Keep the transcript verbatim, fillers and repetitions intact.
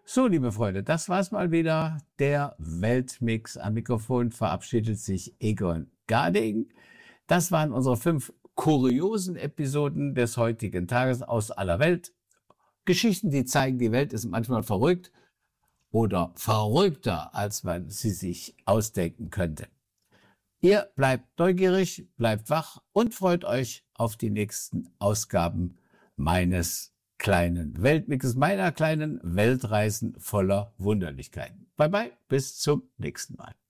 So, liebe Freunde, das war's mal wieder. Der Weltmix. Am Mikrofon verabschiedet sich Egon Garding. Das waren unsere fünf kuriosen Episoden des heutigen Tages aus aller Welt. Geschichten, die zeigen, die Welt ist manchmal verrückt oder verrückter, als man sie sich ausdenken könnte. Ihr bleibt neugierig, bleibt wach und freut euch auf die nächsten Ausgaben meines kleinen Weltmixes, meiner kleinen Weltreisen voller Wunderlichkeiten. Bye bye, bis zum nächsten Mal.